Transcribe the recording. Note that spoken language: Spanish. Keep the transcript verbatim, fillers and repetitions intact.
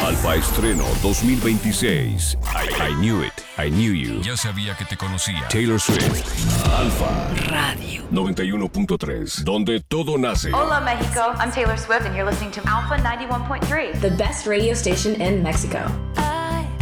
Alfa Estreno dos mil veintiséis. I, I Knew It, I Knew You. Ya sabía que te conocía. Taylor Swift. Alfa Radio noventa y uno punto tres, donde todo nace. Hola Mexico, I'm Taylor Swift and you're listening to Alpha ninety-one point three. The best radio station in Mexico.